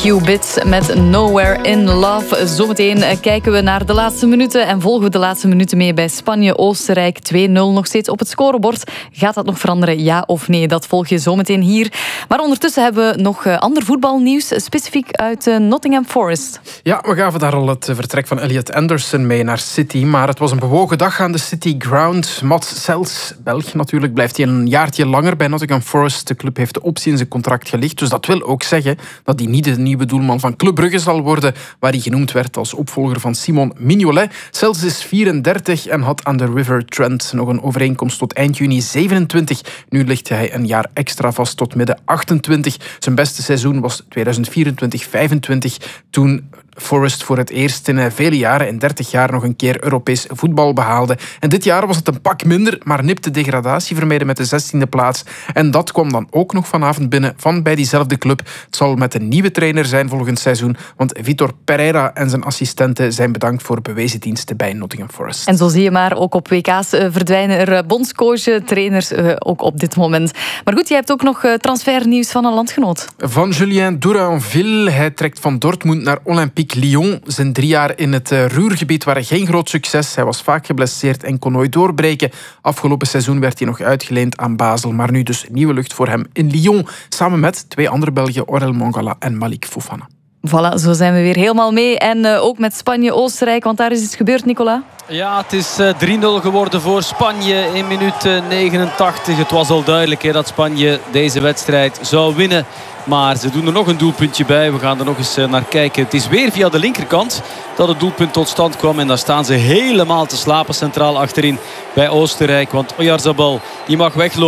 Few Bits met Nowhere in Love. Zometeen kijken we naar de laatste minuten en volgen we de laatste minuten mee bij Spanje-Oostenrijk. 2-0 nog steeds op het scorebord. Gaat dat nog veranderen, ja of nee? Dat volg je zometeen hier. Maar ondertussen hebben we nog ander voetbalnieuws, specifiek uit Nottingham Forest. Ja, we gaven daar al het vertrek van Elliot Anderson mee naar City, maar het was een bewogen dag aan de City Ground. Mats Sels, Belg natuurlijk, blijft hij een jaartje langer bij Nottingham Forest. De club heeft de optie in zijn contract gelicht, dus dat wil ook zeggen dat hij niet de nieuwe doelman van Club Brugge zal worden, waar hij genoemd werd als opvolger van Simon Mignolet. Sels is 34 en had aan de River Trent nog een overeenkomst tot eind juni 27. Nu ligt hij een jaar extra vast tot midden 28. Zijn beste seizoen was 2024-25, toen Forest voor het eerst in vele jaren, in 30 jaar, nog een keer Europees voetbal behaalde. En dit jaar was het een pak minder, maar nipte degradatie vermeden met de 16e plaats. En dat kwam dan ook nog vanavond binnen van bij diezelfde club. Het zal met een nieuwe trainer zijn volgend seizoen, want Vitor Pereira en zijn assistenten zijn bedankt voor bewezen diensten bij Nottingham Forest. En zo zie je maar, ook op WK's verdwijnen er bondscoaches, trainers ook op dit moment. Maar goed, jij hebt ook nog transfernieuws van een landgenoot. Van Julien Douranville. Hij trekt van Dortmund naar Olympique Lyon. Zijn 3 jaar in het Ruhrgebied waren geen groot succes. Hij was vaak geblesseerd en kon nooit doorbreken. Afgelopen seizoen werd hij nog uitgeleend aan Basel, maar nu dus nieuwe lucht voor hem in Lyon. Samen met 2 andere Belgen, Orel Mongala en Malik Fofana. Voilà, zo zijn we weer helemaal mee. En ook met Spanje-Oostenrijk, want daar is iets gebeurd, Nicolas. Ja, het is 3-0 geworden voor Spanje in minuut 89. Het was al duidelijk dat Spanje deze wedstrijd zou winnen. Maar ze doen er nog een doelpuntje bij. We gaan er nog eens naar kijken. Het is weer via de linkerkant dat het doelpunt tot stand kwam. En daar staan ze helemaal te slapen centraal achterin bij Oostenrijk. Want Oyarzabal die mag weglopen.